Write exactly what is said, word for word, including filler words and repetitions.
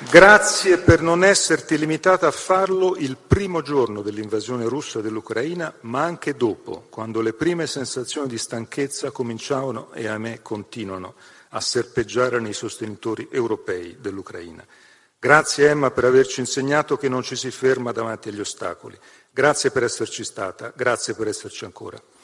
Grazie per non esserti limitata a farlo il primo giorno dell'invasione russa dell'Ucraina, ma anche dopo, quando le prime sensazioni di stanchezza cominciavano e ahimè continuano a serpeggiare nei sostenitori europei dell'Ucraina. Grazie Emma per averci insegnato che non ci si ferma davanti agli ostacoli. Grazie per esserci stata, grazie per esserci ancora.